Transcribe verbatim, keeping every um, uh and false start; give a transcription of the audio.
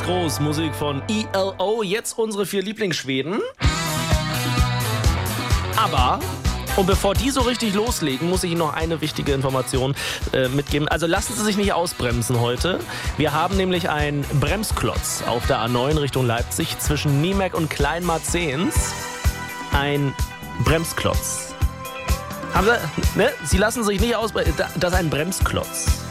groß. Musik von E L O. Jetzt unsere vier Lieblingsschweden. Aber, und bevor die so richtig loslegen, muss ich Ihnen noch eine wichtige Information äh, mitgeben. Also lassen Sie sich nicht ausbremsen heute. Wir haben nämlich einen Bremsklotz auf der A neun Richtung Leipzig zwischen Niemek und Kleinmarzens. Ein Bremsklotz. Haben Sie, ne? Sie lassen sich nicht ausbremsen. Das ist ein Bremsklotz.